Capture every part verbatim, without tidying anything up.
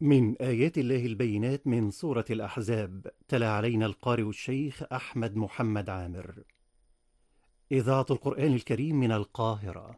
من آيات الله البينات من سورة الأحزاب، تلا علينا القارئ الشيخ أحمد محمد عامر. إذاعة القرآن الكريم من القاهرة.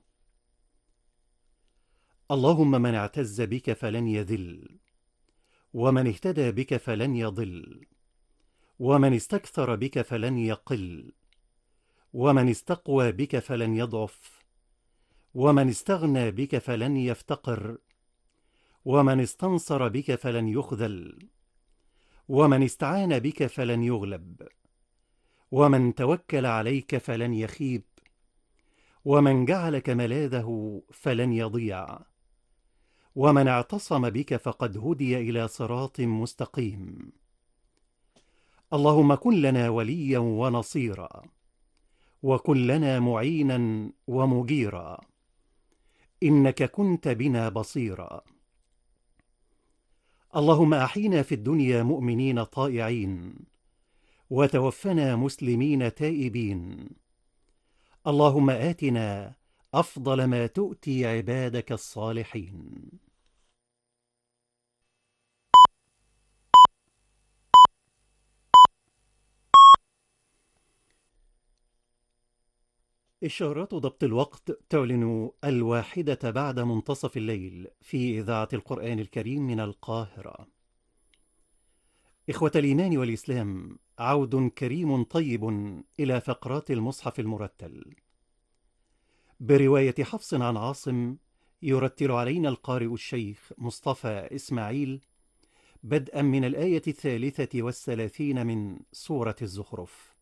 اللهم من اعتز بك فلن يذل، ومن اهتدى بك فلن يضل، ومن استكثر بك فلن يقل، ومن استقوى بك فلن يضعف، ومن استغنى بك فلن يفتقر، ومن استنصر بك فلن يخذل، ومن استعان بك فلن يغلب، ومن توكل عليك فلن يخيب، ومن جعلك ملاذه فلن يضيع، ومن اعتصم بك فقد هدي إلى صراط مستقيم. اللهم كن لنا وليا ونصيرا، وكن لنا معينا ومجيرا، إنك كنت بنا بصيرا. اللهم أحينا في الدنيا مؤمنين طائعين، وتوفنا مسلمين تائبين. اللهم آتنا أفضل ما تؤتي عبادك الصالحين. إشارات ضبط الوقت تعلن الواحدة بعد منتصف الليل في إذاعة القرآن الكريم من القاهرة. إخوة الإيمان والإسلام، عود كريم طيب إلى فقرات المصحف المرتل، برواية حفص عن عاصم. يرتل علينا القارئ الشيخ مصطفى إسماعيل، بدءا من الآية الثالثة والثلاثين من سورة الزخرف.